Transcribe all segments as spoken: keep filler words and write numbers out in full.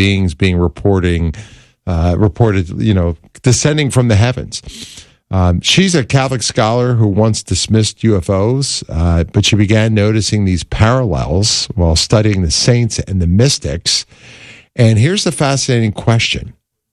beings being reporting, uh, reported, you know, descending from the heavens. Um, she's a Catholic scholar who once dismissed U F Os, uh, but she began noticing these parallels while studying the saints and the mystics. And here's the fascinating question.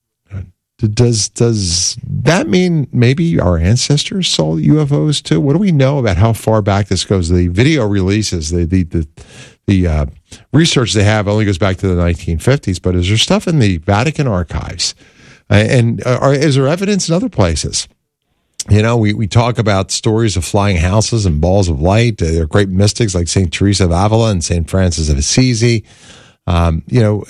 Does does that mean maybe our ancestors saw U F Os too? What do we know about how far back this goes? The video releases, the the the, the uh, research they have only goes back to the nineteen fifties, but is there stuff in the Vatican archives? Uh, and uh, are, is there evidence in other places? You know, we, we talk about stories of flying houses and balls of light. Uh, there are great mystics like Saint Teresa of Avila and Saint Francis of Assisi. Um, you know,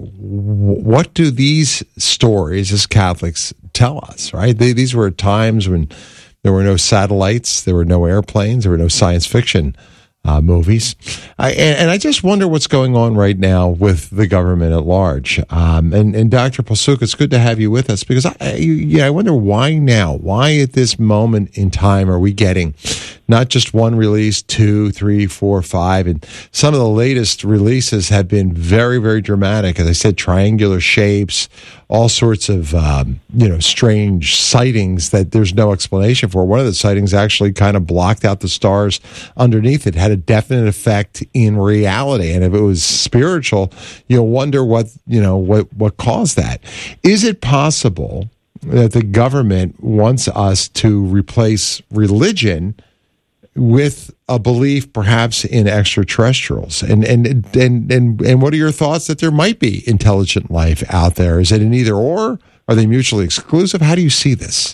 what do these stories as Catholics tell us, right? They, these were times when there were no satellites, there were no airplanes, there were no science fiction uh, movies. I, and, and I just wonder what's going on right now with the government at large. Um, and, and Doctor Pasulka, it's good to have you with us because I, you, yeah, I wonder why now? Why at this moment in time are we getting not just one release, two, three, four, five, and some of the latest releases have been very, very dramatic. As I said, triangular shapes, all sorts of um, you know strange sightings that there's no explanation for. One of the sightings actually kind of blocked out the stars underneath it, had a definite effect in reality. And if it was spiritual, you'll wonder what you know what what caused that. Is it possible that the government wants us to replace religion with a belief perhaps in extraterrestrials? And, and and and and what are your thoughts that there might be intelligent life out there? Is it an either or? Are they mutually exclusive? How do you see this?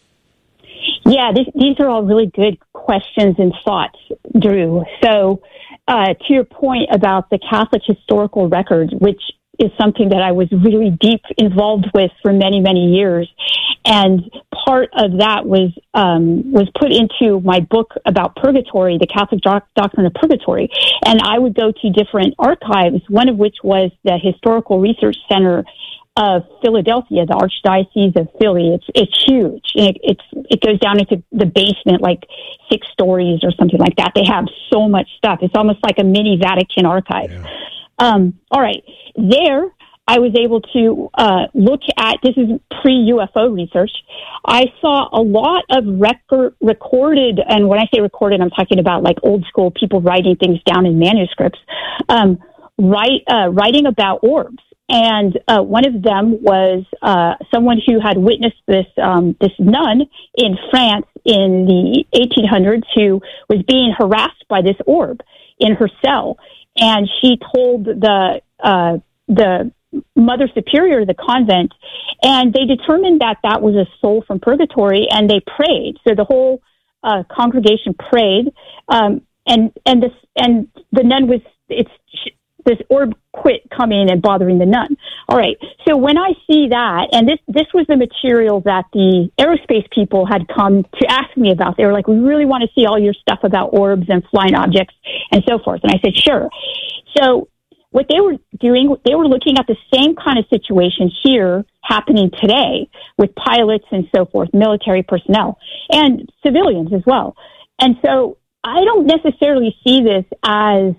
Yeah, this, these are all really good questions and thoughts, Drew. So uh, to your point about the Catholic historical records, which is something that I was really deep involved with for many, many years. And part of that was um, was put into my book about purgatory, the Catholic doc- doctrine of purgatory. And I would go to different archives, one of which was the Historical Research Center of Philadelphia, the Archdiocese of Philly. It's it's huge. And it, it's it goes down into the basement, like six stories or something like that. They have so much stuff. It's almost like a mini Vatican archive. Yeah. Um, all right. There, I was able to uh, look at, this is pre-U F O research, I saw a lot of record, recorded, and when I say recorded, I'm talking about like old school people writing things down in manuscripts, um, write, uh, writing about orbs. And uh, one of them was uh, someone who had witnessed this um, this nun in France in the eighteen hundreds who was being harassed by this orb in her cell. And she told the uh, the Mother Superior of the convent, and they determined that that was a soul from purgatory, and they prayed. So the whole uh, congregation prayed, um, and and this and the nun was it's this orb quit coming and bothering the nun. All right. So when I see that, and this this was the material that the aerospace people had come to ask me about. They were like, "We really want to see all your stuff about orbs and flying objects and so forth." And I said, "Sure." So what they were doing, they were looking at the same kind of situation here happening today with pilots and so forth, military personnel, and civilians as well. And so I don't necessarily see this as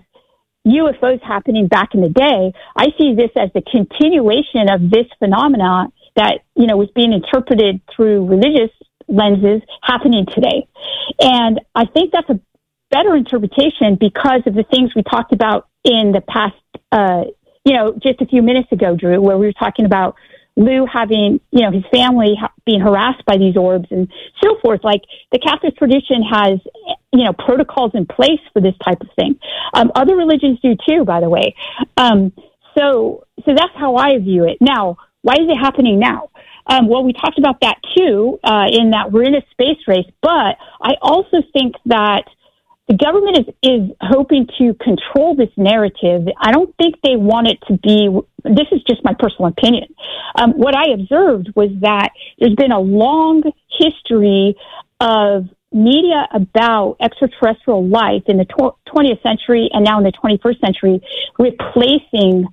U F Os happening back in the day. I see this as the continuation of this phenomena that, you know, was being interpreted through religious lenses happening today. And I think that's a better interpretation because of the things we talked about in the past, uh, you know, just a few minutes ago, Drew, where we were talking about Lou having, you know, his family ha- being harassed by these orbs and so forth. Like the Catholic tradition has, you know, protocols in place for this type of thing. Um, other religions do too, by the way. Um, so, so that's how I view it. Now, why is it happening now? Um, well, we talked about that too, uh, in that we're in a space race, but I also think that the government is, is hoping to control this narrative. I don't think they want it to be, this is just my personal opinion. Um, what I observed was that there's been a long history of media about extraterrestrial life in the twentieth century and now in the twenty-first century, replacing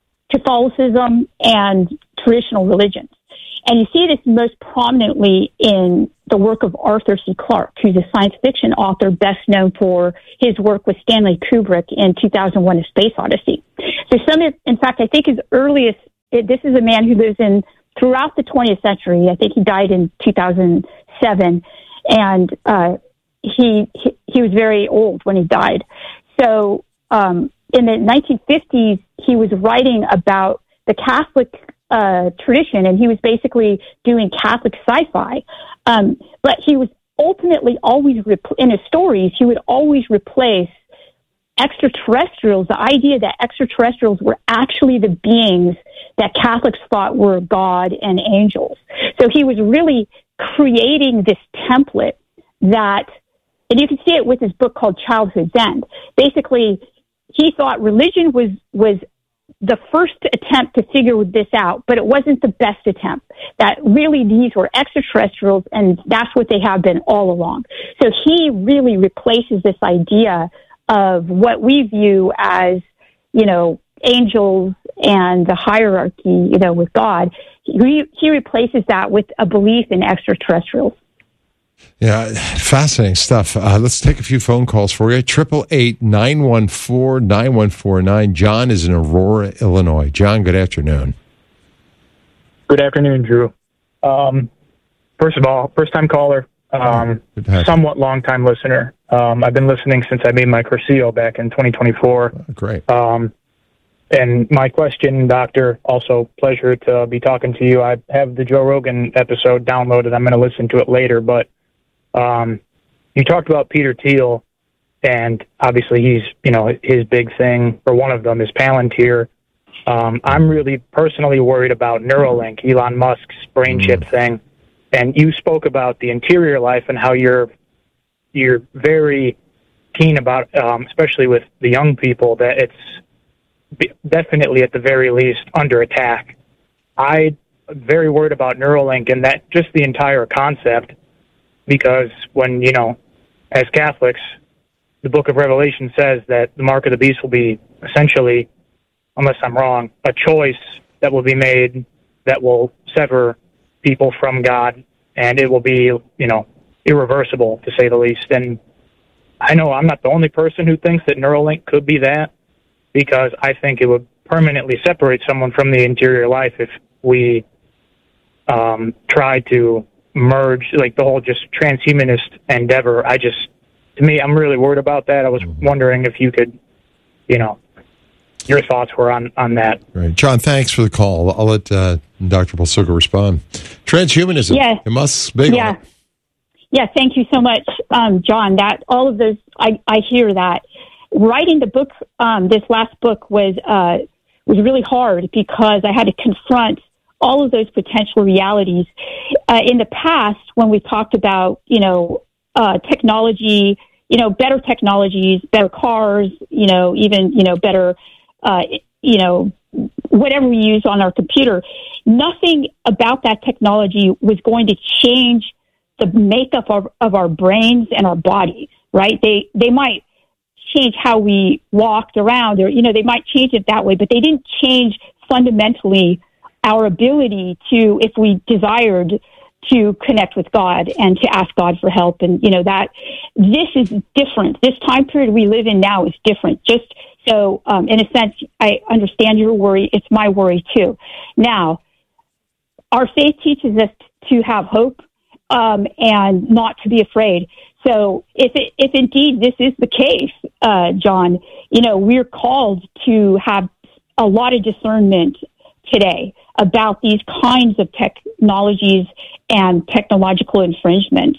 Catholicism and traditional religions. And you see this most prominently in the work of Arthur C. Clarke, who's a science fiction author best known for his work with Stanley Kubrick in two thousand one: A Space Odyssey. So some, in fact, I think his earliest it, this is a man who lives in throughout the twentieth century. I think he died in two thousand seven, and uh, he, he he was very old when he died. So um, in the nineteen fifties, he was writing about the Catholic uh, tradition, and he was basically doing Catholic sci-fi. Um, but he was ultimately always, repl- in his stories, he would always replace extraterrestrials, the idea that extraterrestrials were actually the beings that Catholics thought were God and angels. So he was really creating this template that, and you can see it with his book called Childhood's End. Basically, he thought religion was, was the first attempt to figure this out, but it wasn't the best attempt. That really these were extraterrestrials, and that's what they have been all along. So he really replaces this idea of what we view as, you know, angels and the hierarchy, you know, with God. He, he replaces that with a belief in extraterrestrials. Yeah, fascinating stuff. Uh, let's take a few phone calls for you. Triple eight nine one four nine one four nine. John is in Aurora, Illinois. John, good afternoon. Good afternoon, Drew. Um, first of all, first time caller. Um, somewhat long time listener. Um, I've been listening since I made my Cursillo back in twenty twenty-four. Oh, great. Um, and my question, Doctor, also pleasure to be talking to you. I have the Joe Rogan episode downloaded. I'm going to listen to it later, but um, you talked about Peter Thiel, and obviously he's, you know, his big thing, or one of them, is Palantir. Um, I'm really personally worried about Neuralink, Elon Musk's brain chip mm. thing. And you spoke about the interior life and how you're you're very keen about, um, especially with the young people, that it's definitely at the very least under attack. I'm very worried about Neuralink and that just the entire concept, because when, you know, as Catholics, the Book of Revelation says that the mark of the beast will be essentially, unless I'm wrong, a choice that will be made that will sever people from God, and it will be, you know, irreversible, to say the least. And I know I'm not the only person who thinks that Neuralink could be that, because I think it would permanently separate someone from the interior life if we um, try to merge, like, the whole just transhumanist endeavor. I just, to me, I'm really worried about that. I was wondering if you could, you know, your thoughts were on, on that. Right. John, thanks for the call. I'll let uh, Doctor Balsuga respond. Transhumanism. Yes. It must be. Yeah. Yeah, thank you so much, um, John. That all of those, I, I hear that. Writing the book, um, this last book was uh, was really hard because I had to confront all of those potential realities. Uh, in the past, when we talked about, you know, uh, technology, you know, better technologies, better cars, you know, even, you know, better, uh, you know, whatever we use on our computer, nothing about that technology was going to change the makeup of, of our brains and our bodies, right? They they might change how we walked around, or, you know, they might change it that way, but they didn't change fundamentally our ability to, if we desired, to connect with God and to ask God for help. And, you know, that this is different. This time period we live in now is different. Just so, um, in a sense, I understand your worry. It's my worry too. Now, our faith teaches us to have hope, um, and not to be afraid. So if it, if indeed this is the case, uh, John, you know, we're called to have a lot of discernment today about these kinds of technologies and technological infringements.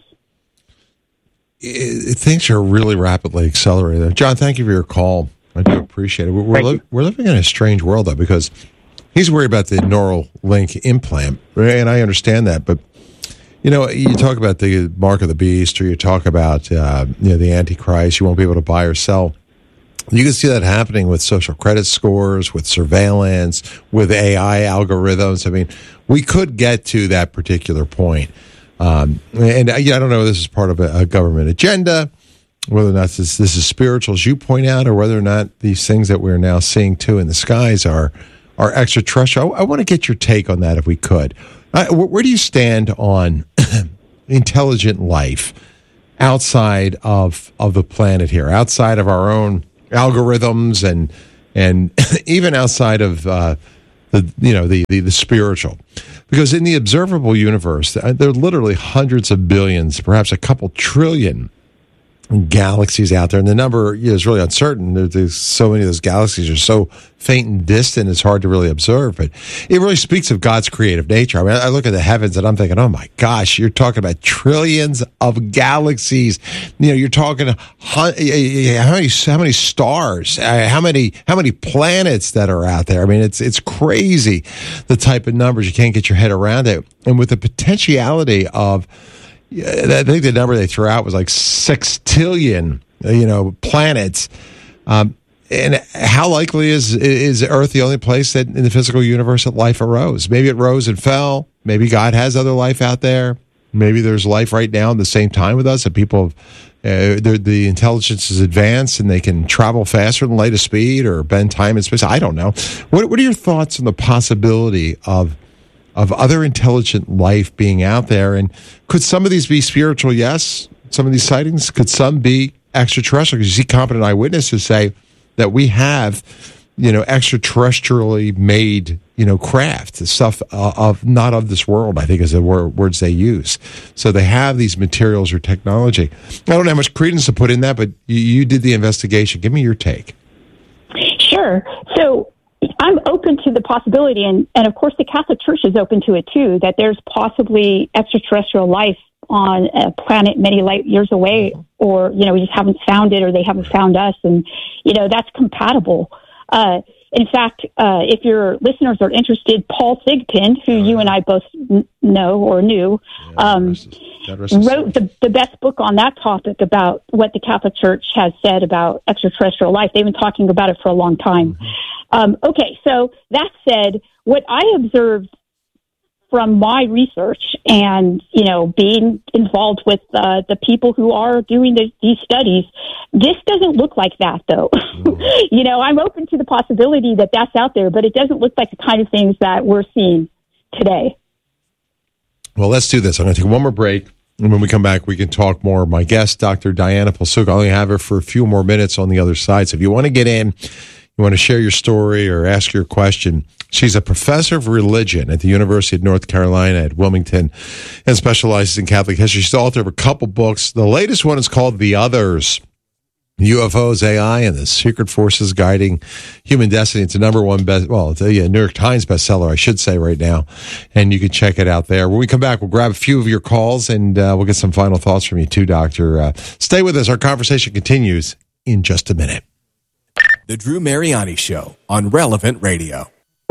It, things are really rapidly accelerating. John, thank you for your call. I do appreciate it. We're, we're, li- we're living in a strange world, though, because he's worried about the Neuralink implant, and I understand that. But, you know, you talk about the mark of the beast, or you talk about uh, you know, the Antichrist. You won't be able to buy or sell. You can see that happening with social credit scores, with surveillance, with A I algorithms. I mean, we could get to that particular point. Um, and yeah, I don't know if this is part of a, a government agenda, whether or not this, this is spiritual, as you point out, or whether or not these things that we're now seeing, too, in the skies are, are extraterrestrial. I, I want to get your take on that, if we could. Uh, where, where do you stand on intelligent life outside of of the planet here, outside of our own algorithms, and and even outside of uh, the you know the, the the spiritual, because in the observable universe there are literally hundreds of billions, perhaps a couple trillion galaxies out there, and the number you know, is really uncertain. There, there's so many of those galaxies are so faint and distant, it's hard to really observe. But it really speaks of God's creative nature. I mean, I look at the heavens and I'm thinking, oh my gosh, you're talking about trillions of galaxies. You know, you're talking how many how many stars, how many how many planets that are out there. I mean, it's it's crazy the type of numbers. You can't get your head around it, and with the potentiality of I think the number they threw out was like sextillion, you know, planets. Um, and how likely is is Earth the only place that in the physical universe that life arose? Maybe it rose and fell. Maybe God has other life out there. Maybe there's life right now in the same time with us, and people, uh, the intelligence is advanced and they can travel faster than light of speed or bend time and space. I don't know. What What are your thoughts on the possibility of of other intelligent life being out there? And could some of these be spiritual? Yes. Some of these sightings, could some be extraterrestrial? Because you see competent eyewitnesses say that we have, you know, extraterrestrially made, you know, craft, stuff uh, of not of this world, I think is the word, words they use. So they have these materials or technology. I don't know how much credence to put in that, but you, you did the investigation. Give me your take. Sure. So I'm open to the possibility, and, and of course the Catholic Church is open to it too, that there's possibly extraterrestrial life on a planet many light years away, or, you know, we just haven't found it, or they haven't found us, and, you know, that's compatible. Uh, in fact, uh, if your listeners are interested, Paul Thigpen, who you and I both n- know or knew, um, wrote the, the best book on that topic about what the Catholic Church has said about extraterrestrial life. They've been talking about it for a long time. Mm-hmm. Um, okay, so that said, what I observed from my research and, you know, being involved with uh, the people who are doing the, these studies, this doesn't look like that, though. Mm. You know, I'm open to the possibility that that's out there, but it doesn't look like the kind of things that we're seeing today. Well, let's do this. I'm going to take one more break, and when we come back, we can talk more. My guest, Doctor Diana Pulsuca, I'll only have her for a few more minutes on the other side. So if you want to get in, you want to share your story or ask your question, she's a professor of religion at the University of North Carolina at Wilmington and specializes in Catholic history. She's the author of a couple books. The latest one is called The Others, U F Os, A I, and the Secret Forces Guiding Human Destiny. It's a number one best, well, it's a yeah, New York Times bestseller, I should say right now, and you can check it out there. When we come back, we'll grab a few of your calls, and uh, we'll get some final thoughts from you too, Doctor. Uh, stay with us. Our conversation continues in just a minute. The Drew Mariani Show on Relevant Radio.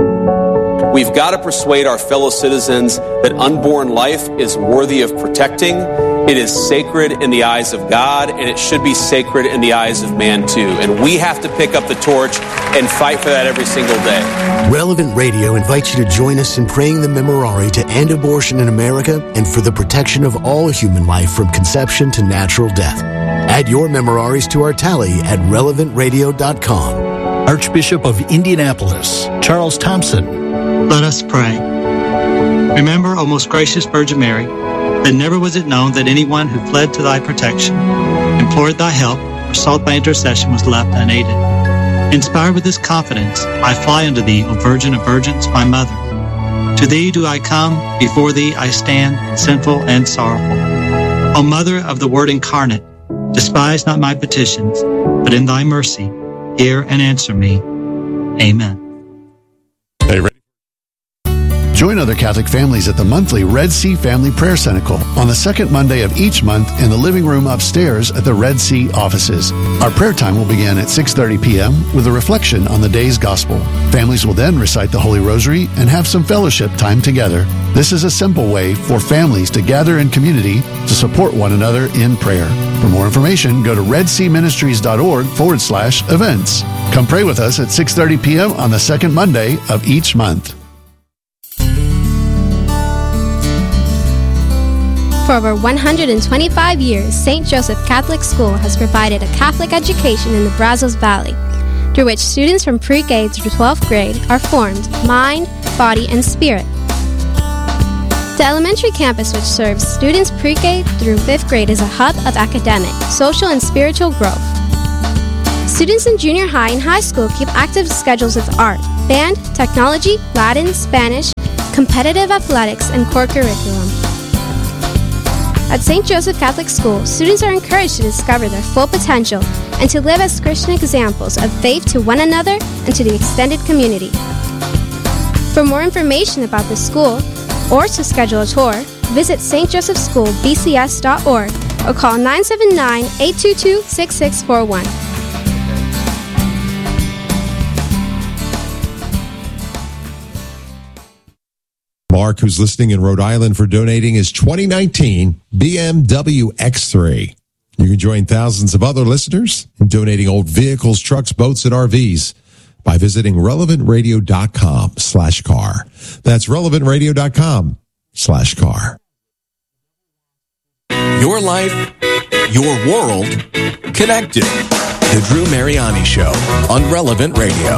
We've got to persuade our fellow citizens that unborn life is worthy of protecting. It is sacred in the eyes of God, and it should be sacred in the eyes of man too. And we have to pick up the torch and fight for that every single day. Relevant Radio invites you to join us in praying the Memorare to end abortion in America and for the protection of all human life from conception to natural death. Add your Memoraries to our tally at relevant radio dot com. Archbishop of Indianapolis, Charles Thompson. Let us pray. Remember, O most gracious Virgin Mary, that never was it known that anyone who fled to thy protection, implored thy help, or sought thy intercession was left unaided. Inspired with this confidence, I fly unto thee, O Virgin of Virgins, my mother. To thee do I come, before thee I stand, sinful and sorrowful. O Mother of the Word incarnate, despise not my petitions, but in thy mercy, hear and answer me. Amen. Hey, ready? Join other Catholic families at the monthly Red Sea Family Prayer Cenacle on the second Monday of each month in the living room upstairs at the Red Sea offices. Our prayer time will begin at six thirty p.m. with a reflection on the day's gospel. Families will then recite the Holy Rosary and have some fellowship time together. This is a simple way for families to gather in community to support one another in prayer. For more information, go to redseaministries.org forward slash events. Come pray with us at six thirty p.m. on the second Monday of each month. For over one hundred twenty-five years, Saint Joseph Catholic School has provided a Catholic education in the Brazos Valley, through which students from pre-K through twelfth grade are formed mind, body, and spirit. The elementary campus, which serves students pre-K through fifth grade, is a hub of academic, social, and spiritual growth. Students in junior high and high school keep active schedules with art, band, technology, Latin, Spanish, competitive athletics, and core curriculum. At Saint Joseph Catholic School, students are encouraged to discover their full potential and to live as Christian examples of faith to one another and to the extended community. For more information about the school or to schedule a tour, visit s t joseph school b c s dot org or call nine seven nine, eight two two, six six four one. Mark, who's listening in Rhode Island, for donating his twenty nineteen B M W X three. You can join thousands of other listeners in donating old vehicles, trucks, boats, and R Vs by visiting relevant radio dot com slash car. That's relevant radio dot com slash car. Your life, your world, connected. The Drew Mariani Show on Relevant Radio.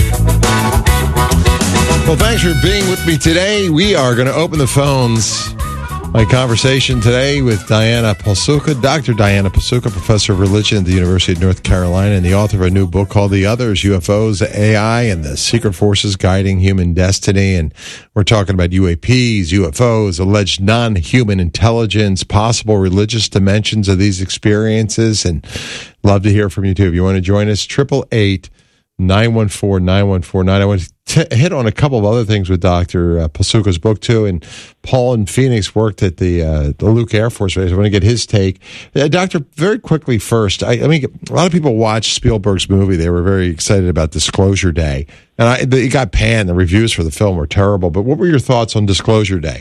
Well, thanks for being with me today. We are going to open the phones. My conversation today with Diana Pasulka, Doctor Diana Pasulka, professor of religion at the University of North Carolina and the author of a new book called The Others, U F Os, A I, and the Secret Forces Guiding Human Destiny. And we're talking about U A Ps, U F Os, alleged non-human intelligence, possible religious dimensions of these experiences. And love to hear from you, too. If you want to join us, triple eight, nine one four, nine one four nine. I want to t- hit on a couple of other things with Doctor Uh, Pasulka's book, too. And Paul in Phoenix worked at the uh, the Luke Air Force Base. I want to get his take. Uh, Doctor, very quickly first, I, I mean, a lot of people watched Spielberg's movie. They were very excited about Disclosure Day. And I, it got panned. The reviews for the film were terrible. But what were your thoughts on Disclosure Day?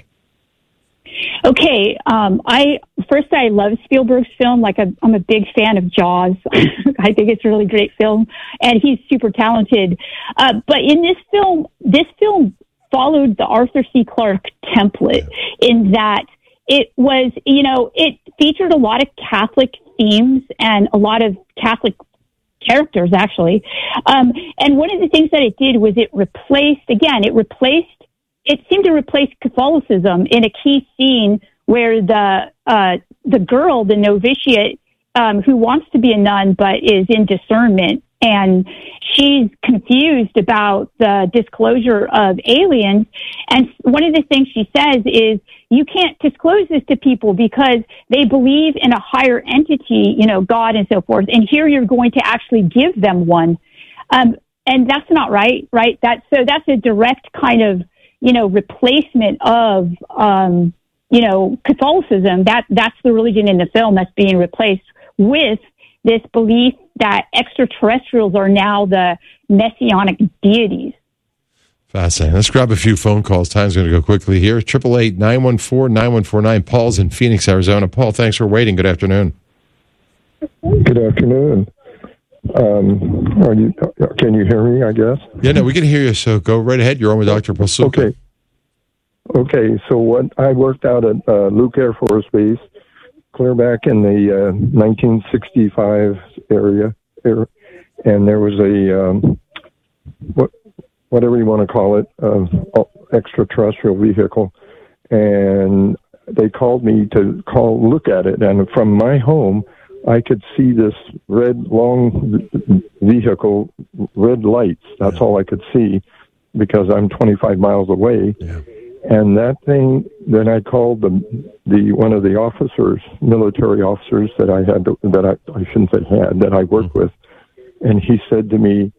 Okay, um, I first I love Spielberg's film. Like a, I'm a big fan of Jaws. I think it's a really great film, and he's super talented. Uh, but in this film, this film followed the Arthur C. Clarke template in that it was, you know, it featured a lot of Catholic themes and a lot of Catholic characters, actually. Um, and one of the things that it did was it replaced, again, it replaced. It seemed to replace Catholicism in a key scene where the uh, the girl, the novitiate, um, who wants to be a nun but is in discernment, and she's confused about the disclosure of aliens. And one of the things she says is, you can't disclose this to people because they believe in a higher entity, you know, God and so forth. And here you're going to actually give them one. Um, and that's not right, right? That's, so that's a direct kind of, you know, replacement of, um, you know, Catholicism. That that's the religion in the film that's being replaced with this belief that extraterrestrials are now the messianic deities. Fascinating. Let's grab a few phone calls. Time's going to go quickly here. Triple eight nine one four nine one four nine. Paul's in Phoenix, Arizona. Paul, thanks for waiting. Good afternoon. Good afternoon. Um, are you? Can you hear me? I guess. Yeah, no, we can hear you. So go right ahead. You're on with Doctor Pasulka. Okay. Okay. So what I worked out at uh, Luke Air Force Base, clear back in the uh, nineteen sixty-five area, era, and there was a um, what, whatever you want to call it, uh, extraterrestrial vehicle, and they called me to call look at it, and from my home, I could see this red, long vehicle, red lights. That's all I could see because I'm twenty-five miles away. Yeah. And that thing, then I called the the one of the officers, military officers that I had, to, that I, I shouldn't say had, that I worked with. And he said to me,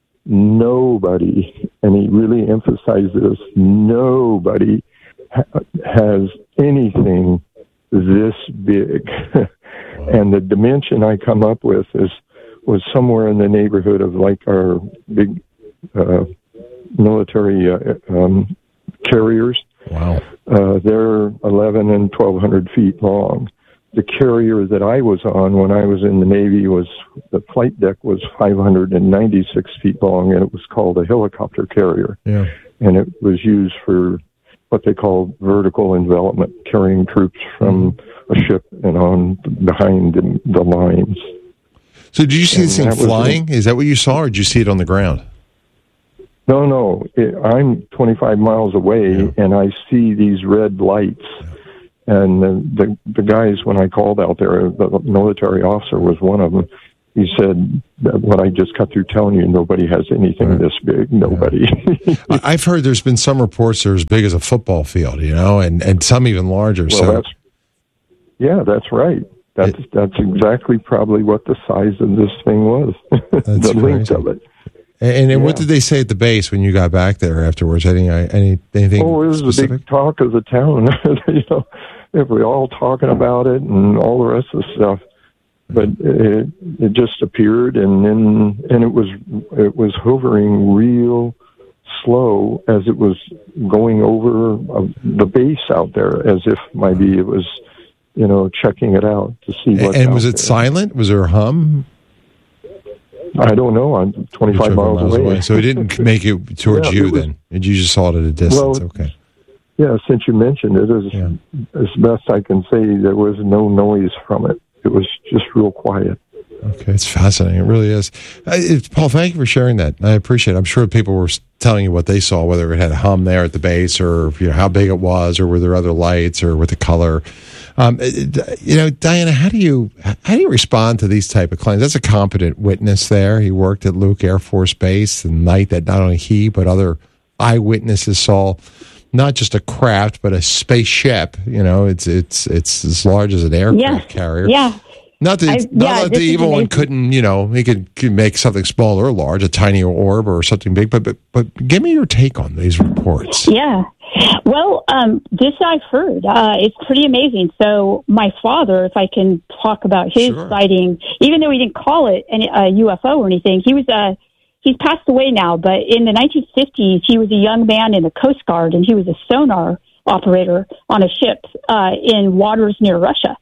nobody, and he really emphasized this, nobody ha- has anything this big. And the dimension I come up with is was somewhere in the neighborhood of like our big uh, military uh, um, carriers. Wow. Uh, they're eleven and twelve hundred feet long. The carrier that I was on when I was in the Navy was, the flight deck was five hundred ninety-six feet long, and it was called a helicopter carrier. Yeah. And it was used for what they call vertical envelopment, carrying troops from a ship and on behind the, the lines. So did you see this thing flying? The, Is that what you saw, or did you see it on the ground? No, no. It, I'm twenty-five miles away, yeah. and I see these red lights. And the, the the guys, when I called out there, the military officer was one of them. he said, what I just got through telling you, nobody has anything right. this big. Nobody. Yeah. I've heard there's been some reports they're as big as a football field, you know, and, and some even larger. Well, so that's, yeah, that's right. That's it, that's exactly probably what the size of this thing was. The length of it. And, and yeah. what did they say at the base when you got back there afterwards? Any, any anything? Oh, it was specific? A big talk of the town. You know, we were all talking about it and all the rest of the stuff. But it, it just appeared, and then and it was it was hovering real slow as it was going over uh, the base out there, as if maybe it was, you know, checking it out to see what. And was it there. Silent? Was there a hum? I don't know. I'm twenty-five miles, miles away. away. So it didn't make it towards yeah, you it was, then? And you just saw it at a distance? Well, okay. Yeah, since you mentioned it, as, yeah. as best I can say, there was no noise from it. It was just real quiet. Okay, it's fascinating. It really is. Uh, it, Paul, thank you for sharing that. I appreciate it. I'm sure people were telling you what they saw, whether it had a hum there at the base or you know how big it was or were there other lights or with the color. Um, it, you know, Diana, how do you how do you respond to these type of claims? That's a competent witness there. He worked at Luke Air Force Base the night that not only he but other eyewitnesses saw not just a craft, but a spaceship. You know, it's it's it's as large as an aircraft yes. carrier. Yeah. Not that, I, not yeah, that the evil one couldn't, you know, he could, could make something small or large, a tiny orb or something big. But but but give me your take on these reports. Yeah. Well, um, this I've heard. Uh, it's pretty amazing. So my father, if I can talk about his sure. sighting, even though he didn't call it an, a U F O or anything, he was a. He's passed away now, but in the nineteen fifties, he was a young man in the Coast Guard, and he was a sonar operator on a ship uh, in waters near Russia.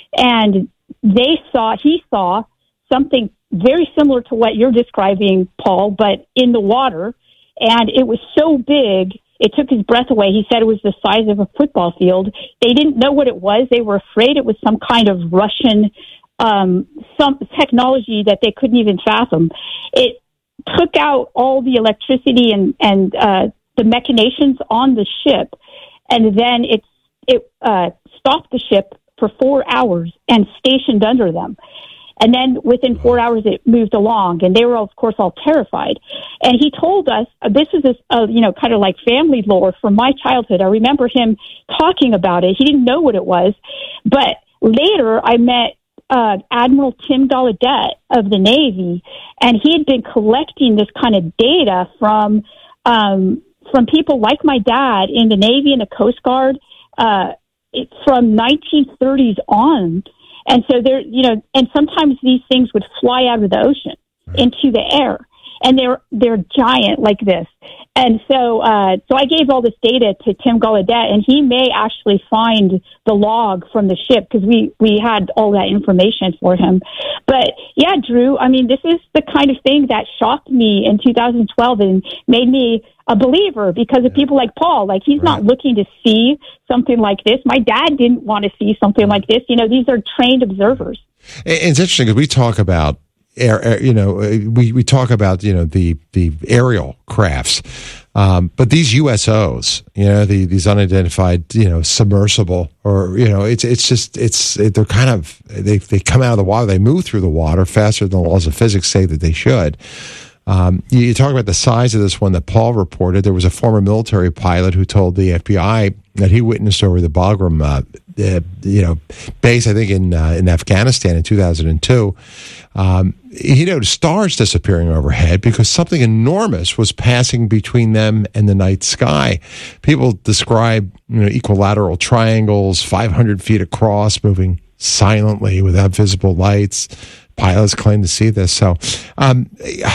And they saw, he saw something very similar to what you're describing, Paul, but in the water. And it was so big, it took his breath away. He said it was the size of a football field. They didn't know what it was. They were afraid it was some kind of Russian um, some technology that they couldn't even fathom. It took out all the electricity and, and uh, the machinations on the ship, and then it, it uh, stopped the ship for four hours and stationed under them. And then within four hours, it moved along, and they were, of course, all terrified. And he told us, uh, this is, a, uh, you know, kind of like family lore from my childhood. I remember him talking about it. He didn't know what it was. But later, I met uh, Admiral Tim Gallaudet of the Navy, and he had been collecting this kind of data from um, from people like my dad in the Navy and the Coast Guard uh, it, from nineteen thirties on. And so there, you know, and sometimes these things would fly out of the ocean into the air, and they're they're giant like this. And so, uh, so I gave all this data to Tim Gallaudet, and he may actually find the log from the ship because we we had all that information for him. But yeah, Drew, I mean, this is the kind of thing that shocked me in two thousand twelve and made me a believer because of people like Paul. Like, he's right. not looking to see something like this. My dad didn't want to see something like this. You know, these are trained observers. It's interesting because we talk about air, air, you know, we, we talk about, you know, the, the aerial crafts. Um, but these U S Os, you know, the, these unidentified, you know, submersible, or, you know, it's, it's just, it's, they're kind of, they, they come out of the water, they move through the water faster than the laws of physics say that they should. Um, you, you talk about the size of this one that Paul reported. There was a former military pilot who told the F B I that he witnessed over the Bagram, uh, uh, you know, base, I think in uh, in Afghanistan in two thousand two. Um, he noticed stars disappearing overhead because something enormous was passing between them and the night sky. People describe, you know, equilateral triangles, five hundred feet across, moving silently without visible lights. Pilots claim to see this. So, um,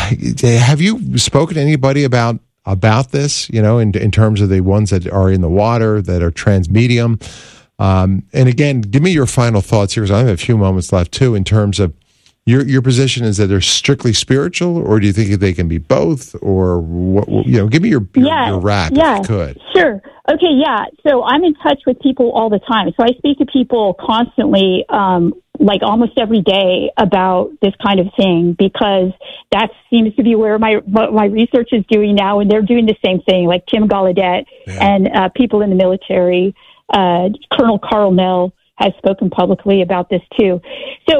have you spoken to anybody about about this? You know, in in terms of the ones that are in the water that are transmedium. Um, and again, give me your final thoughts here, because I have a few moments left too. In terms of your your position, is that they're strictly spiritual, or do you think that they can be both, or what? You know, give me your your, yeah, your wrap yeah, if you could. Sure. Okay. Yeah. So I'm in touch with people all the time. So I speak to people constantly. Um, like almost every day about this kind of thing, because that seems to be where my my research is doing now, and they're doing the same thing, like Tim Gallaudet yeah. and uh, people in the military. Uh, Colonel Carl Nell has spoken publicly about this too. So what's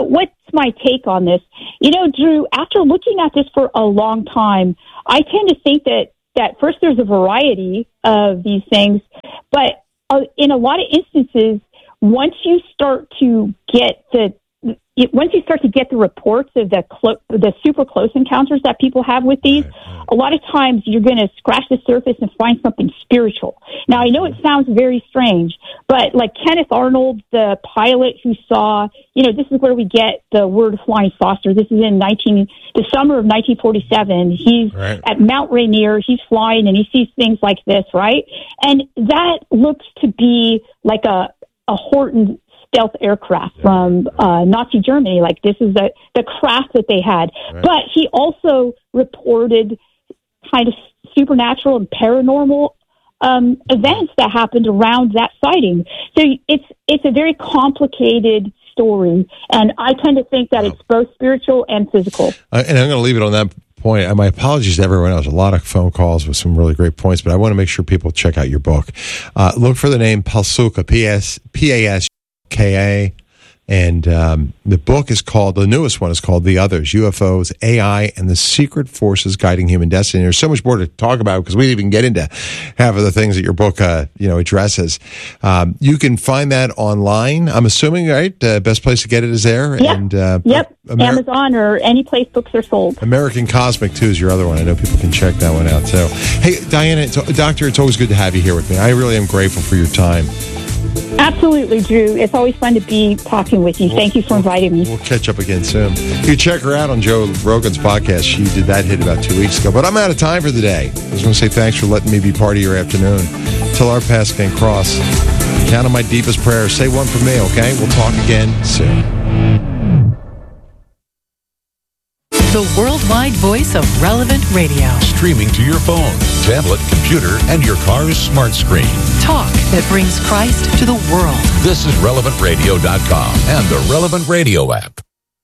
my take on this. You know, Drew, after looking at this for a long time, I tend to think that, that first there's a variety of these things, but uh, in a lot of instances, once you start to get the It, once you start to get the reports of the clo- the super close encounters that people have with these, right, right. a lot of times you're going to scratch the surface and find something spiritual. Now, I know it sounds very strange, but like Kenneth Arnold, the pilot who saw, you know, this is where we get the word flying saucer. This is in nineteen the summer of nineteen forty-seven. He's right. at Mount Rainier. He's flying and he sees things like this, right? And that looks to be like a a Horton stealth aircraft from uh, Nazi Germany. Like, this is the, the craft that they had. Right. But he also reported kind of supernatural and paranormal um, events that happened around that sighting. So it's it's a very complicated story, and I tend to think that it's both spiritual and physical. Uh, and I'm going to leave it on that point. And my apologies to everyone else. A lot of phone calls with some really great points, but I want to make sure people check out your book. Uh, look for the name Pasukha, P S P A S K A, and um, the book is called, the newest one is called The Others, U F Os, A I, and the Secret Forces Guiding Human Destiny. There's so much more to talk about because we didn't even get into half of the things that your book uh, you know, addresses. Um, you can find that online, I'm assuming, right? Uh, best place to get it is there? Yep, and, uh, yep. Amer- Amazon or any place books are sold. American Cosmic, too, is your other one. I know people can check that one out. So, hey, Diana, it's, Doctor, it's always good to have you here with me. I really am grateful for your time. Absolutely, Drew. It's always fun to be talking with you. We'll, Thank you for inviting me. We'll catch up again soon. You can check her out on Joe Rogan's podcast. She did that hit about two weeks ago. But I'm out of time for the day. I just want to say thanks for letting me be part of your afternoon. Till our paths can cross, count on my deepest prayers. Say one for me, okay? We'll talk again soon. The worldwide voice of Relevant Radio. Streaming to your phone, tablet, computer, and your car's smart screen. Talk that brings Christ to the world. This is relevant radio dot com and the Relevant Radio app.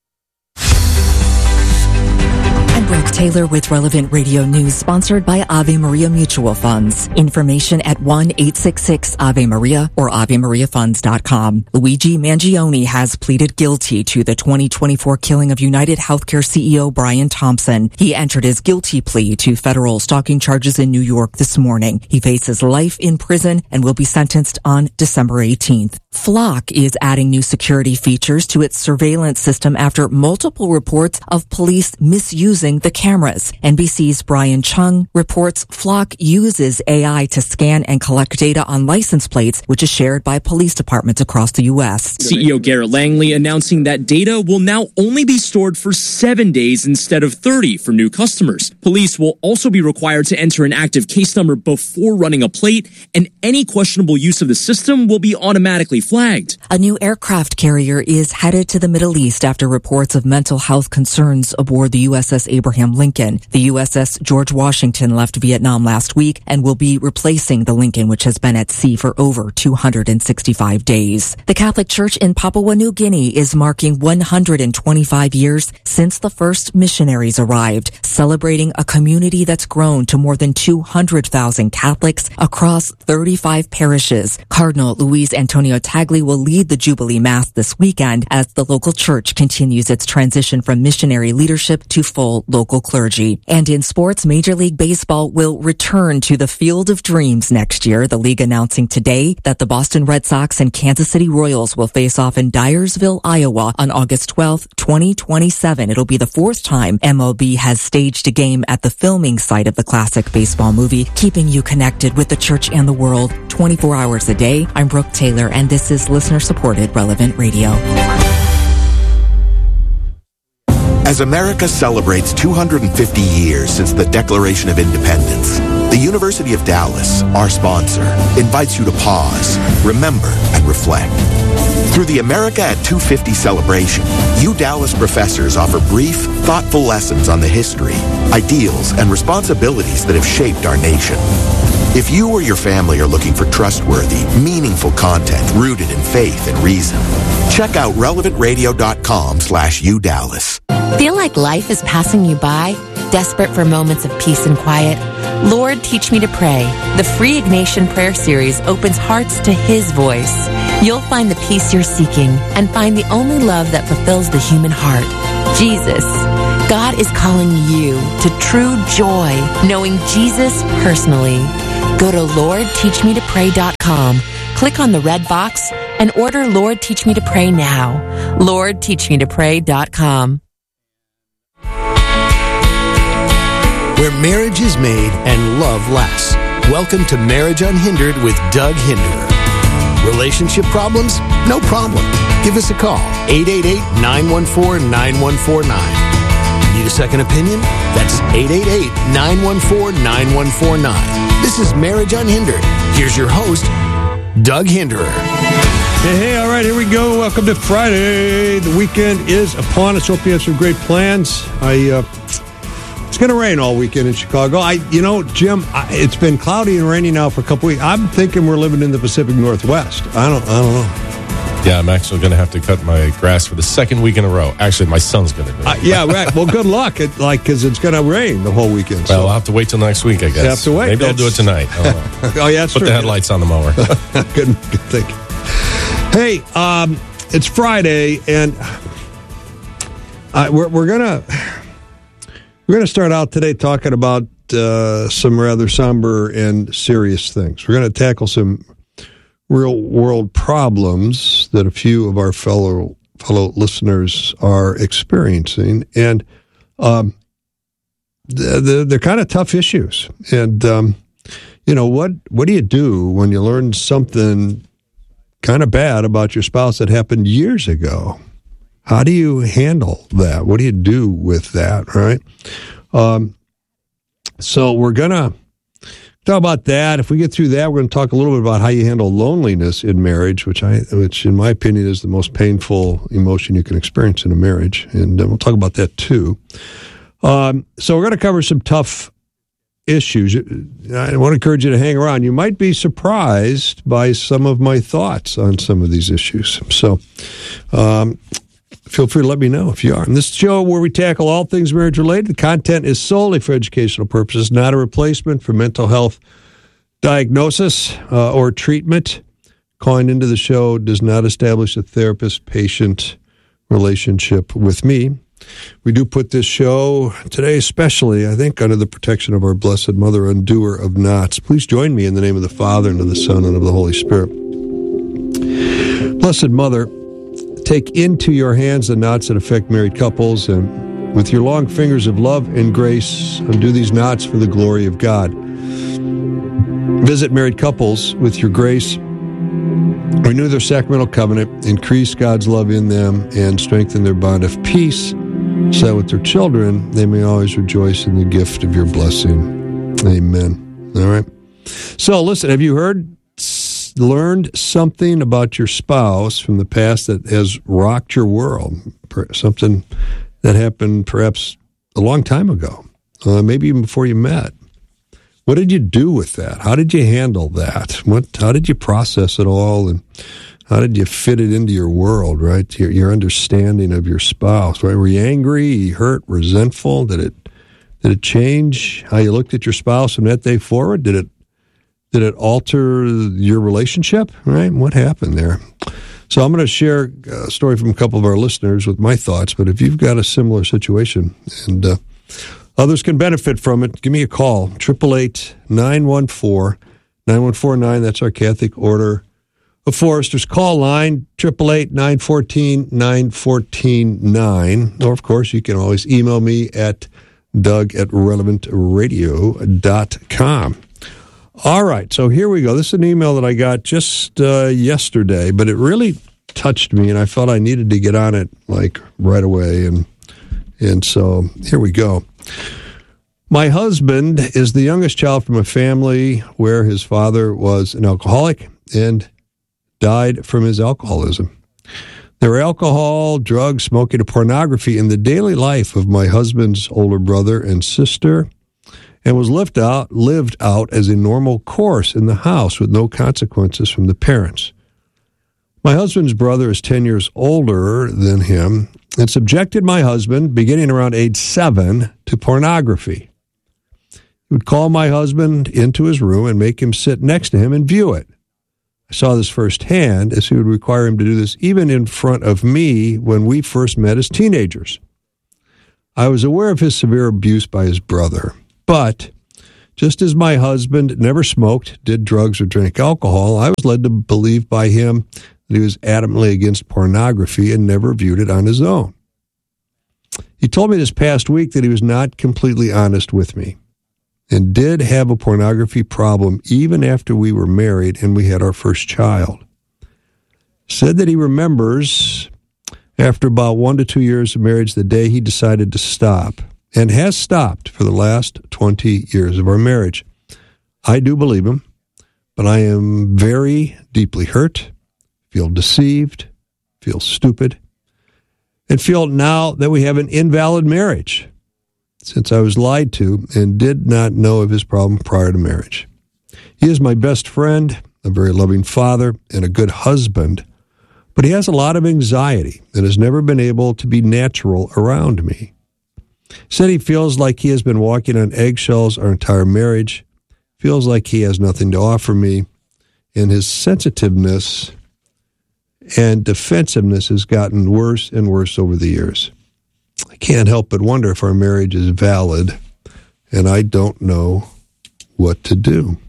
I'm Brooke Taylor with Relevant Radio News, sponsored by Ave Maria Mutual Funds. Information at one eight six six Ave Maria or ave maria funds dot com. Luigi Mangione has pleaded guilty to the twenty twenty-four killing of United Healthcare C E O Brian Thompson. He entered his guilty plea to federal stalking charges in New York this morning. He faces life in prison and will be sentenced on December eighteenth. Flock is adding new security features to its surveillance system after multiple reports of police misusing the cameras. N B C's Brian Chung reports Flock uses A I to scan and collect data on license plates, which is shared by police departments across the U S. C E O Garrett Langley announcing that data will now only be stored for seven days instead of thirty for new customers. Police will also be required to enter an active case number before running a plate, and any questionable use of the system will be automatically flagged. A new aircraft carrier is headed to the Middle East after reports of mental health concerns aboard the U S S Abraham Lincoln. The U S S George Washington left Vietnam last week and will be replacing the Lincoln, which has been at sea for over two hundred sixty-five days. The Catholic Church in Papua New Guinea is marking one hundred twenty-five years since the first missionaries arrived, celebrating a community that's grown to more than two hundred thousand Catholics across thirty-five parishes. Cardinal Luis Antonio Tagli will lead the Jubilee Mass this weekend as the local church continues its transition from missionary leadership to full local clergy. And in sports, Major League Baseball will return to the Field of Dreams next year. The league announcing today that the Boston Red Sox and Kansas City Royals will face off in Dyersville, Iowa on August twelfth, twenty twenty-seven. It'll be the fourth time M L B has staged a game at the filming site of the classic baseball movie, keeping you connected with the church and the world twenty-four hours a day. I'm Brooke Taylor, and this is listener-supported Relevant Radio. As America celebrates two hundred fifty years since the Declaration of Independence, the University of Dallas, our sponsor, invites you to pause, remember, and reflect. Through the America at two fifty celebration, U Dallas professors offer brief, thoughtful lessons on the history, ideals, and responsibilities that have shaped our nation. If you or your family are looking for trustworthy, meaningful content rooted in faith and reason, check out relevant radio dot com slash U Dallas. Feel like life is passing you by? Desperate for moments of peace and quiet? Lord, teach me to pray. The free Ignatian Prayer Series opens hearts to His voice. You'll find the peace you're seeking and find the only love that fulfills the human heart, Jesus. God is calling you to true joy, knowing Jesus personally. Go to lord teach me to pray dot com, click on the red box, and order Lord Teach Me to Pray now. lord teach me to pray dot com. Where marriage is made and love lasts. Welcome to Marriage Unhindered with Doug Hinderer. Relationship problems? No problem. Give us a call, eight eight eight, nine one four, nine one four nine. Need a second opinion? That's eight eight eight, nine one four, nine one four nine. This is Marriage Unhindered. Here's your host, Doug Hinderer. Hey, hey, all right, here we go. Welcome to Friday. The weekend is upon us. Hope you have some great plans. I, uh, it's going to rain all weekend in Chicago. I, you know, Jim, I, it's been cloudy and rainy now for a couple weeks. I'm thinking we're living in the Pacific Northwest. I don't, I don't know. Yeah, I'm actually going to have to cut my grass for the second week in a row. Actually, my son's going to do it. Uh, yeah, right. Well, good luck. It, like, because it's going to rain the whole weekend. Well, so. I'll have to wait till next week, I guess. You have to wait. Maybe That's... I'll do it tonight. Oh, oh yeah, that's Put true. the headlights on the mower. good, good thinking. Hey, um, it's Friday, and uh, we're, we're gonna we're gonna start out today talking about uh, some rather somber and serious things. We're gonna tackle some real world problems that a few of our fellow fellow listeners are experiencing, and um, they're, they're kind of tough issues. And um, you know what? What do you do when you learn something kind of bad about your spouse that happened years ago? How do you handle that? What do you do with that, right? Um, so we're going to talk about that. If we get through that, we're going to talk a little bit about how you handle loneliness in marriage, which, I, which in my opinion, is the most painful emotion you can experience in a marriage. And uh, we'll talk about that, too. Um, so we're going to cover some tough issues. I want to encourage you to hang around. You might be surprised by some of my thoughts on some of these issues. So um, feel free to let me know if you are. In this show where we tackle all things marriage related, the content is solely for educational purposes, not a replacement for mental health diagnosis uh, or treatment. Calling into the show does not establish a therapist-patient relationship with me. We do put this show today, especially, I think, under the protection of our Blessed Mother, undoer of knots. Please join me in the name of the Father, and of the Son, and of the Holy Spirit. Blessed Mother, take into your hands the knots that affect married couples, and with your long fingers of love and grace, undo these knots for the glory of God. Visit married couples with your grace. Renew their sacramental covenant, increase God's love in them, and strengthen their bond of peace, so that with their children, they may always rejoice in the gift of your blessing. Amen. All right. So, listen, have you heard, learned something about your spouse from the past that has rocked your world? Something that happened perhaps a long time ago, uh, maybe even before you met. What did you do with that? How did you handle that? What? How did you process it all, and how did you fit it into your world, right? Your, your understanding of your spouse, right? Were you angry, hurt, resentful? Did it did it change how you looked at your spouse from that day forward? Did it did it alter your relationship, right? What happened there? So I'm going to share a story from a couple of our listeners with my thoughts, but if you've got a similar situation and uh, others can benefit from it, give me a call, eight eight eight, nine one four, nine one four nine. That's our Catholic Order of Foresters call line, eight eight eight, nine one four, nine one four nine. Or, of course, you can always email me at doug at relevant radio dot com. All right, so here we go. This is an email that I got just uh, yesterday, but it really touched me, and I felt I needed to get on it, like, right away. And and so here we go. My husband is the youngest child from a family where his father was an alcoholic and died from his alcoholism. There were alcohol, drugs, smoking, and pornography in the daily life of my husband's older brother and sister, and was lived out, lived out as a normal course in the house with no consequences from the parents. My husband's brother is ten years older than him and subjected my husband, beginning around age seven, to pornography. He would call my husband into his room and make him sit next to him and view it. I saw this firsthand, as he would require him to do this even in front of me when we first met as teenagers. I was aware of his severe abuse by his brother, but just as my husband never smoked, did drugs, or drank alcohol, I was led to believe by him that he was adamantly against pornography and never viewed it on his own. He told me this past week that he was not completely honest with me and did have a pornography problem even after we were married and we had our first child. Said that he remembers after about one to two years of marriage the day he decided to stop, and has stopped for the last twenty years of our marriage. I do believe him, but I am very deeply hurt, feel deceived, feel stupid, and feel now that we have an invalid marriage, since I was lied to and did not know of his problem prior to marriage. He is my best friend, a very loving father, and a good husband, but he has a lot of anxiety and has never been able to be natural around me. Said he feels like he has been walking on eggshells our entire marriage, feels like he has nothing to offer me, and his sensitiveness and defensiveness has gotten worse and worse over the years. I can't help but wonder if our marriage is valid, and I don't know what to do.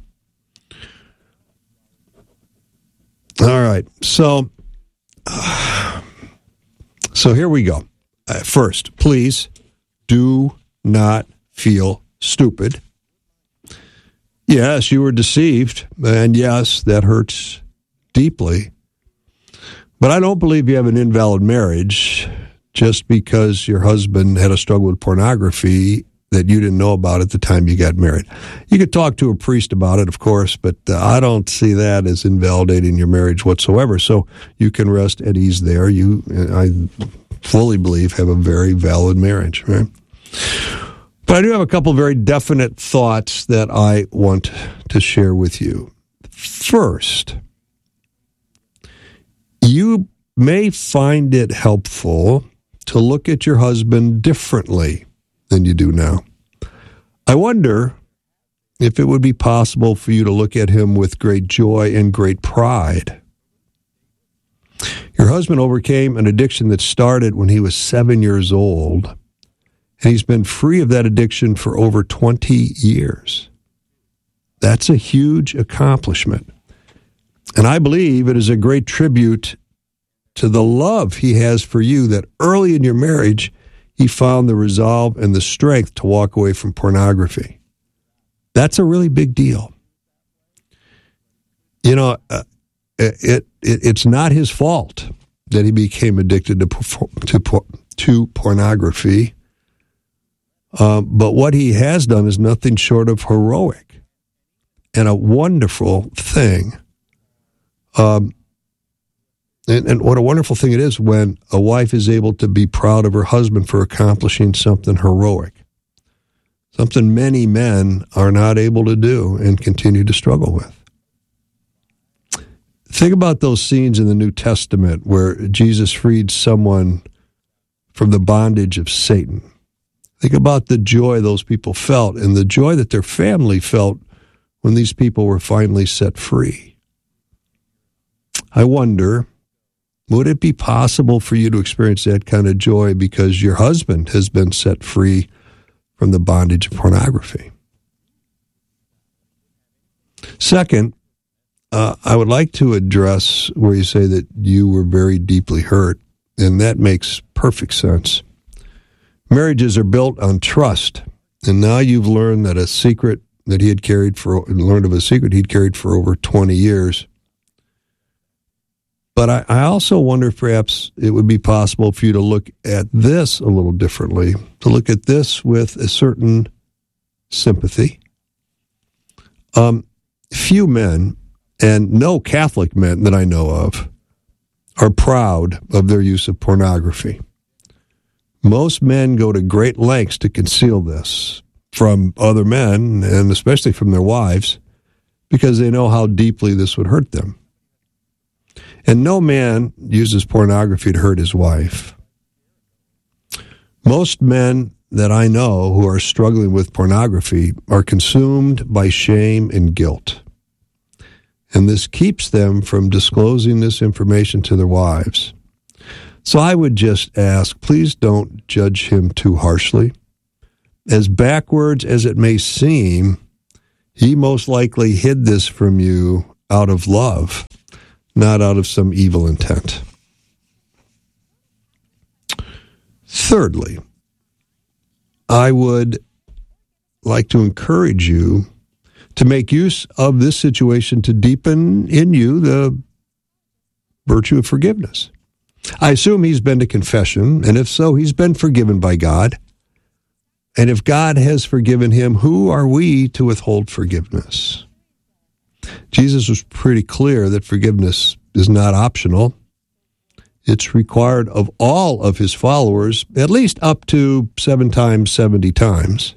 All right, so uh, so here we go. Uh, first, please do not feel stupid. Yes, you were deceived, and yes, that hurts deeply. But I don't believe you have an invalid marriage just because your husband had a struggle with pornography that you didn't know about at the time you got married. You could talk to a priest about it, of course, but uh, I don't see that as invalidating your marriage whatsoever. So you can rest at ease there. You, I fully believe, have a very valid marriage, right? But I do have a couple very definite thoughts that I want to share with you. First, you may find it helpful to look at your husband differently than you do now. I wonder if it would be possible for you to look at him with great joy and great pride. Your husband overcame an addiction that started when he was seven years old, and he's been free of that addiction for over twenty years. That's a huge accomplishment. And I believe it is a great tribute to the love he has for you that early in your marriage, he found the resolve and the strength to walk away from pornography. That's a really big deal. You know, uh, it, it it's not his fault that he became addicted to to, to pornography. Um, but what he has done is nothing short of heroic and a wonderful thing. Um, and, and what a wonderful thing it is when a wife is able to be proud of her husband for accomplishing something heroic, something many men are not able to do and continue to struggle with. Think about those scenes in the New Testament where Jesus freed someone from the bondage of Satan. Think about the joy those people felt and the joy that their family felt when these people were finally set free. I wonder, would it be possible for you to experience that kind of joy because your husband has been set free from the bondage of pornography? Second, uh, I would like to address where you say that you were very deeply hurt, and that makes perfect sense. Marriages are built on trust, and now you've learned that a secret that he had carried for, learned of a secret he'd carried for over twenty years. But I, I also wonder if perhaps it would be possible for you to look at this a little differently, to look at this with a certain sympathy. Um, few men, and no Catholic men that I know of, are proud of their use of pornography. Most men go to great lengths to conceal this from other men, and especially from their wives, because they know how deeply this would hurt them. And no man uses pornography to hurt his wife. Most men that I know who are struggling with pornography are consumed by shame and guilt. And this keeps them from disclosing this information to their wives. So I would just ask, please don't judge him too harshly. As backwards as it may seem, he most likely hid this from you out of love, not out of some evil intent. Thirdly, I would like to encourage you to make use of this situation to deepen in you the virtue of forgiveness. I assume he's been to confession, and if so, he's been forgiven by God. And if God has forgiven him, who are we to withhold forgiveness? Jesus was pretty clear that forgiveness is not optional. It's required of all of his followers, at least up to seven times, seventy times.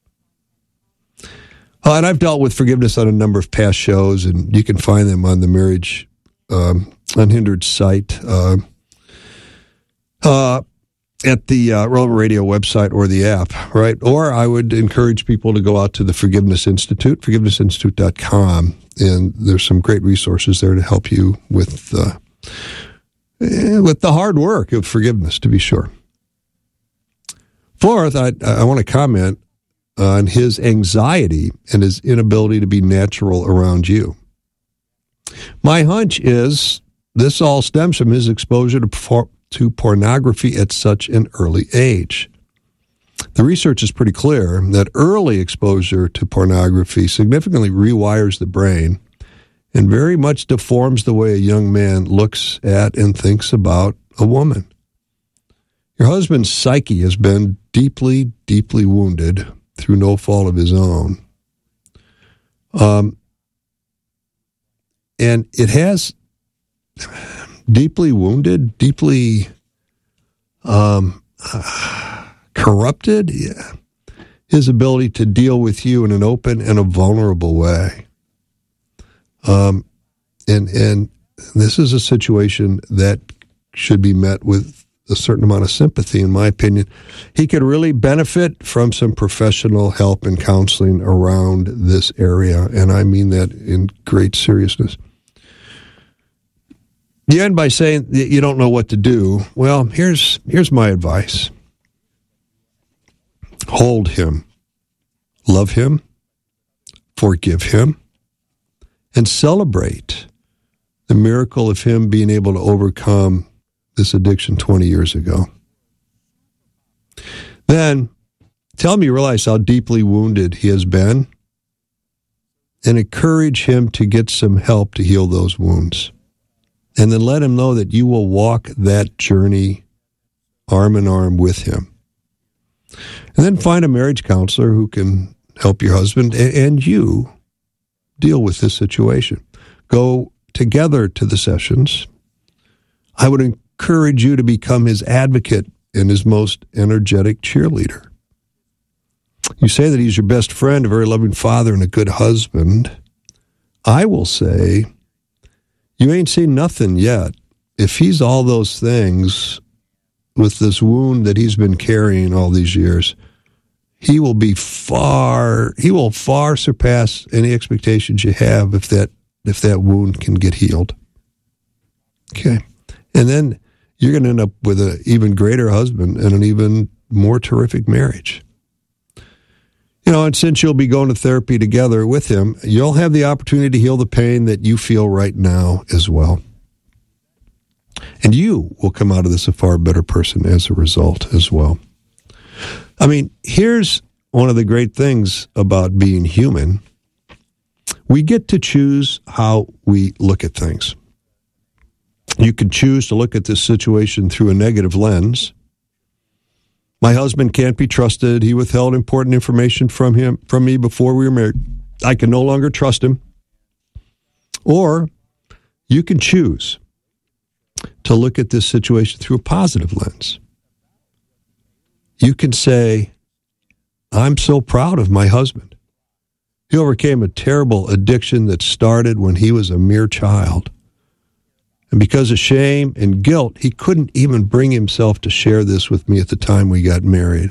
Uh, and I've dealt with forgiveness on a number of past shows, and you can find them on the Marriage um, Unhindered site, uh, uh, at the uh, Relevant Radio website or the app, right? Or I would encourage people to go out to the Forgiveness Institute, forgiveness institute dot com, and there's some great resources there to help you with uh, with the hard work of forgiveness, to be sure. Fourth, I, I want to comment on his anxiety and his inability to be natural around you. My hunch is this all stems from his exposure to, por- to pornography at such an early age. The research is pretty clear that early exposure to pornography significantly rewires the brain and very much deforms the way a young man looks at and thinks about a woman. Your husband's psyche has been deeply, deeply wounded through no fault of his own. Um, and it has deeply wounded, deeply um, uh, corrupted yeah, his ability to deal with you in an open and a vulnerable way. Um, and and this is a situation that should be met with a certain amount of sympathy, in my opinion. He could really benefit from some professional help and counseling around this area, and I mean that in great seriousness. You end by saying that you don't know what to do. Well, here's here's my advice. Hold him. Love him. Forgive him. And celebrate the miracle of him being able to overcome this addiction twenty years ago. Then tell him you realize how deeply wounded he has been and encourage him to get some help to heal those wounds. And then let him know that you will walk that journey arm in arm with him. And then find a marriage counselor who can help your husband and you deal with this situation. Go together to the sessions. I would encourage you to become his advocate and his most energetic cheerleader. You say that he's your best friend, a very loving father, and a good husband. I will say, you ain't seen nothing yet. If he's all those things with this wound that he's been carrying all these years, he will be far, he will far surpass any expectations you have if that if that wound can get healed. Okay. And then you're going to end up with an even greater husband and an even more terrific marriage. You know, and since you'll be going to therapy together with him, you'll have the opportunity to heal the pain that you feel right now as well. And you will come out of this a far better person as a result as well. I mean, here's one of the great things about being human. We get to choose how we look at things. You can choose to look at this situation through a negative lens. My husband can't be trusted. He withheld important information from him, from me before we were married. I can no longer trust him. Or you can choose to look at this situation through a positive lens. You can say, I'm so proud of my husband. He overcame a terrible addiction that started when he was a mere child. And because of shame and guilt, he couldn't even bring himself to share this with me at the time we got married.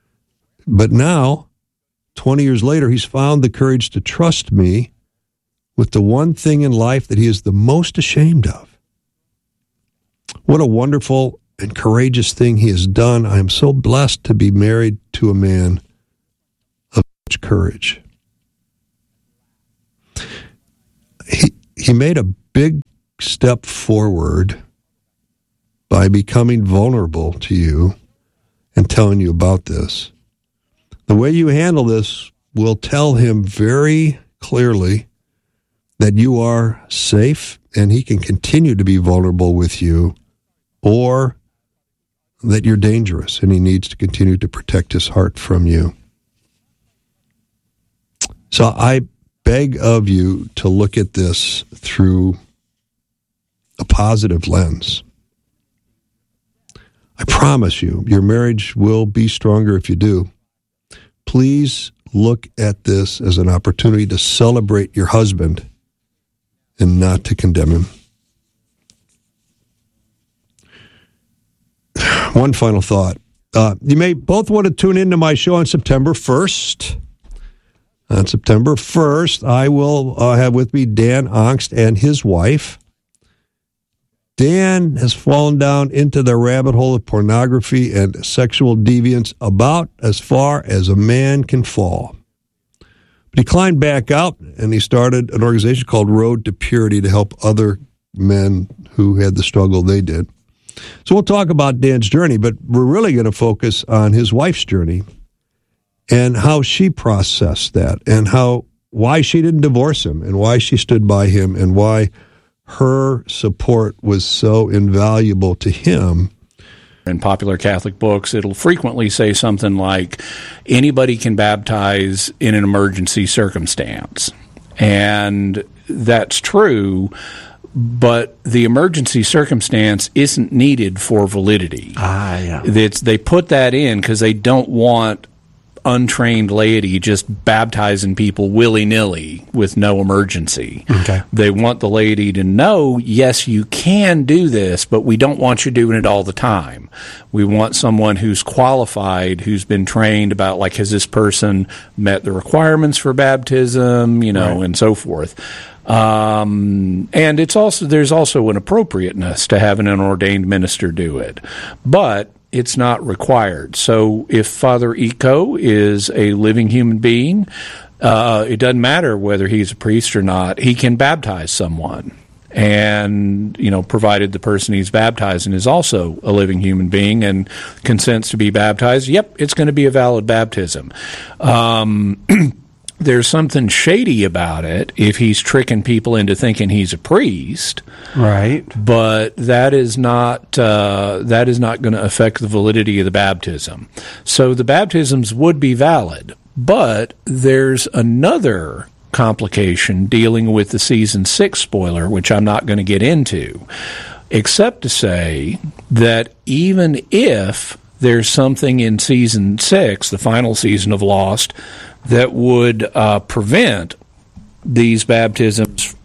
But now, twenty years later, he's found the courage to trust me with the one thing in life that he is the most ashamed of. What a wonderful and courageous thing he has done. I am so blessed to be married to a man of such courage. He, he made a big step forward by becoming vulnerable to you and telling you about this. The way you handle this will tell him very clearly that you are safe and he can continue to be vulnerable with you, or that you're dangerous and he needs to continue to protect his heart from you. So I beg of you to look at this through a positive lens. I promise you, your marriage will be stronger if you do. Please look at this as an opportunity to celebrate your husband and not to condemn him. One final thought. Uh, you may both want to tune into my show on September first. On September first, I will uh, have with me Dan Ongst and his wife. Dan has fallen down into the rabbit hole of pornography and sexual deviance about as far as a man can fall. But he climbed back out and he started an organization called Road to Purity to help other men who had the struggle they did. So we'll talk about Dan's journey, but we're really going to focus on his wife's journey and how she processed that and how why she didn't divorce him and why she stood by him and why her support was so invaluable to him. In popular Catholic books, it'll frequently say something like, anybody can baptize in an emergency circumstance. And that's true, but the emergency circumstance isn't needed for validity. Ah, yeah. It's, they put that in because they don't want untrained laity just baptizing people willy-nilly with no emergency. Okay. They want the laity to know, yes, you can do this, but we don't want you doing it all the time. We want someone who's qualified, who's been trained about, like, has this person met the requirements for baptism, you know, right. and so forth. Um, and it's also, there's also an appropriateness to having an ordained minister do it. But it's not required. So if Father Eco is a living human being, uh, it doesn't matter whether he's a priest or not. He can baptize someone. And, you know, provided the person he's baptizing is also a living human being and consents to be baptized, yep, it's going to be a valid baptism. Um There's something shady about it if he's tricking people into thinking he's a priest, right? But that is not uh, that is not going to affect the validity of the baptism. So the baptisms would be valid, but there's another complication dealing with the season six spoiler, which I'm not going to get into, except to say that even if there's something in season six, the final season of Lost, that would uh, prevent these baptisms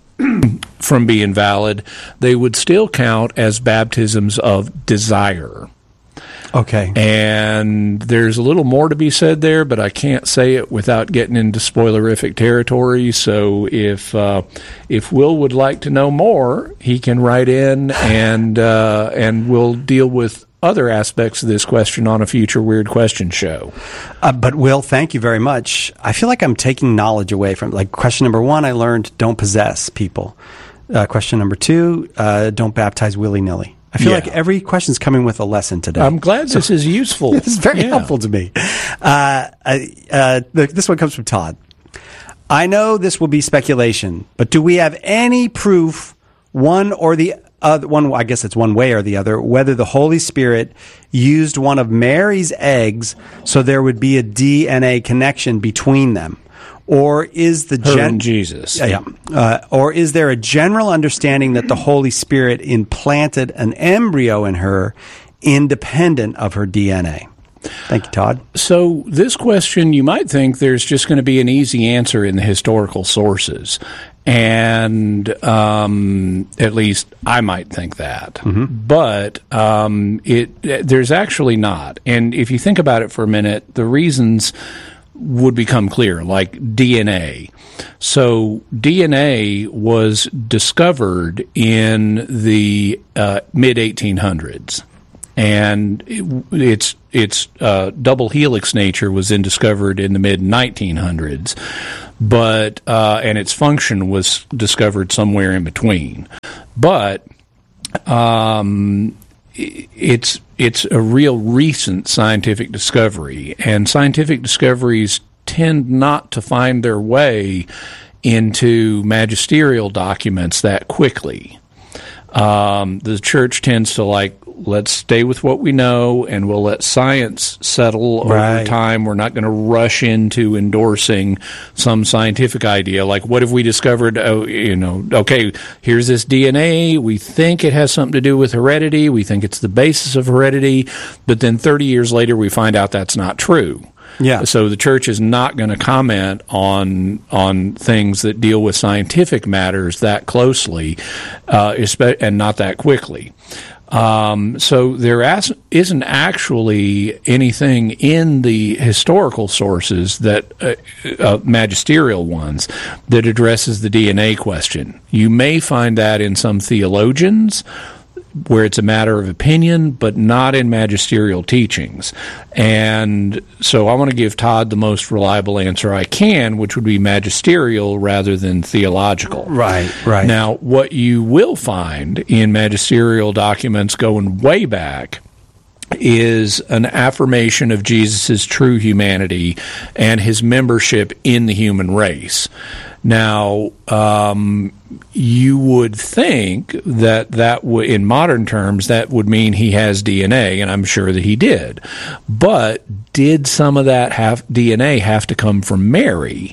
from being valid, they would still count as baptisms of desire. Okay. And there's a little more to be said there, but I can't say it without getting into spoilerific territory. So if uh, if Will would like to know more, he can write in, and uh, and we'll deal with other aspects of this question on a future Weird Question show. Uh, but Will, thank you very much. I feel like I'm taking knowledge away from, like, question number one, I learned don't possess people. Uh, question number two, uh, don't baptize willy-nilly. I feel yeah. like every question's coming with a lesson today. I'm glad so, this is useful. This is very yeah. helpful to me. Uh, uh, this one comes from Todd. I know this will be speculation, but do we have any proof, one or the Uh, one, I guess it's one way or the other, whether the Holy Spirit used one of Mary's eggs so there would be a D N A connection between them, or is the Her gen- and Jesus, uh, yeah, uh, or is there a general understanding that the Holy Spirit implanted an embryo in her, independent of her D N A? Thank you, Todd. So this question, you might think there's just going to be an easy answer in the historical sources. And um, at least I might think that. Mm-hmm. But um, it there's actually not. And if you think about it for a minute, the reasons would become clear, like D N A. So D N A was discovered in the uh, mid eighteen hundreds, and it, its its uh, double helix nature was then discovered in the mid nineteen hundreds, but uh, and its function was discovered somewhere in between. But um, it's it's a real recent scientific discovery, and scientific discoveries tend not to find their way into magisterial documents that quickly. Um, the church tends to like, let's stay with what we know, and we'll let science settle Right. over time. We're not going to rush into endorsing some scientific idea. Like, what have we discovered? Oh, you know, okay, here's this D N A. We think it has something to do with heredity. We think it's the basis of heredity. But then thirty years later, we find out that's not true. Yeah. So the church is not going to comment on on things that deal with scientific matters that closely, uh, and not that quickly. Um, so there as, isn't actually anything in the historical sources that uh, uh, magisterial ones that addresses the D N A question. You may find that in some theologians, where it's a matter of opinion, but not in magisterial teachings. And so I want to give Todd the most reliable answer I can, which would be magisterial rather than theological. Right, right. Now, what you will find in magisterial documents going way back is an affirmation of Jesus' true humanity and his membership in the human race. Now, um, you would think that that w- in modern terms, that would mean he has D N A, and I'm sure that he did. But did some of that have D N A have to come from Mary?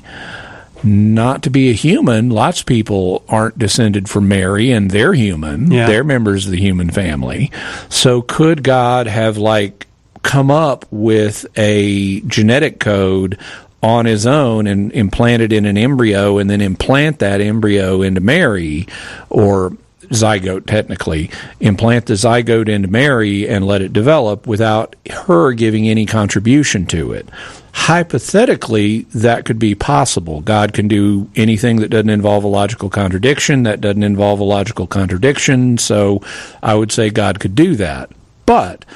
Not to be a human, lots of people aren't descended from Mary, and they're human. Yeah. They're members of the human family. So could God have, like, come up with a genetic code on his own and implant it in an embryo, and then implant that embryo into Mary, or zygote technically, implant the zygote into Mary and let it develop without her giving any contribution to it? Hypothetically, that could be possible. God can do anything that doesn't involve a logical contradiction. That doesn't involve a logical contradiction, so I would say God could do that. But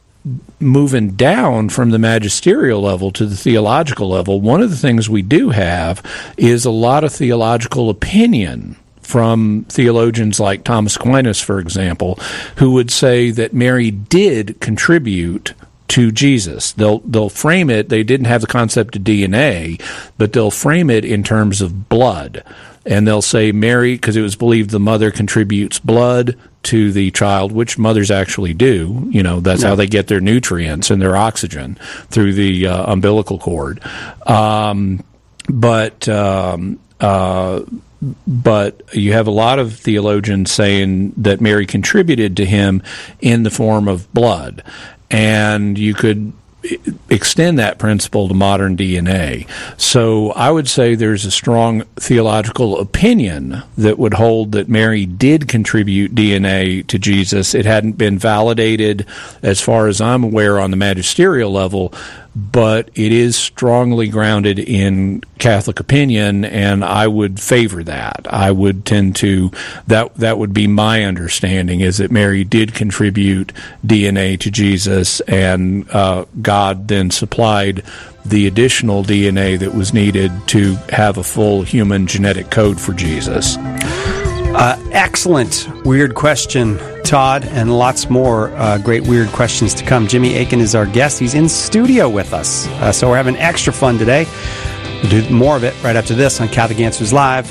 moving down from the magisterial level to the theological level, one of the things we do have is a lot of theological opinion from theologians like Thomas Aquinas, for example, who would say that Mary did contribute to Jesus. They'll they'll frame it, they didn't have the concept of D N A, but they'll frame it in terms of blood. And they'll say Mary, because it was believed the mother contributes blood to the child, which mothers actually do. You know, that's Yeah. how they get their nutrients and their oxygen, through the uh, umbilical cord. Um, but um, uh, but you have a lot of theologians saying that Mary contributed to him in the form of blood. And you could extend that principle to modern D N A. So I would say there's a strong theological opinion that would hold that Mary did contribute D N A to Jesus. It hadn't been validated, as far as I'm aware, on the magisterial level, but it is strongly grounded in Catholic opinion, and I would favor that. I would tend to, that that would be my understanding, is that Mary did contribute D N A to Jesus, and uh, God then supplied the additional D N A that was needed to have a full human genetic code for Jesus. Uh, excellent weird question, Todd, and lots more uh, great weird questions to come. Jimmy Akin is our guest. He's in studio with us, uh, so we're having extra fun today. We'll do more of it right after this on Catholic Answers Live.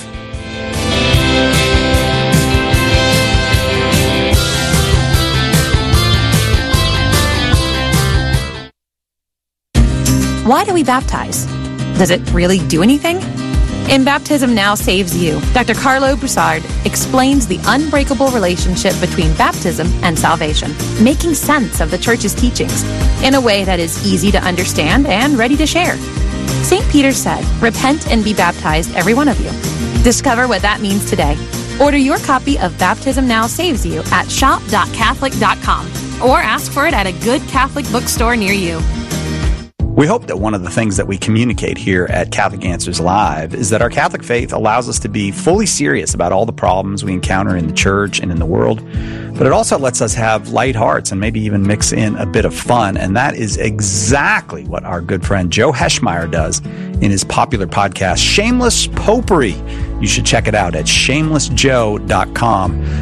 Why do we baptize? Does it really do anything? In Baptism Now Saves You, Doctor Carlo Broussard explains the unbreakable relationship between baptism and salvation, making sense of the Church's teachings in a way that is easy to understand and ready to share. Saint Peter said, "Repent and be baptized, every one of you." Discover what that means today. Order your copy of Baptism Now Saves You at shop dot catholic dot com or ask for it at a good Catholic bookstore near you. We hope that one of the things that we communicate here at Catholic Answers Live is that our Catholic faith allows us to be fully serious about all the problems we encounter in the church and in the world, but it also lets us have light hearts and maybe even mix in a bit of fun, and that is exactly what our good friend Joe Heschmeyer does in his popular podcast, Shameless Popery. You should check it out at shameless joe dot com.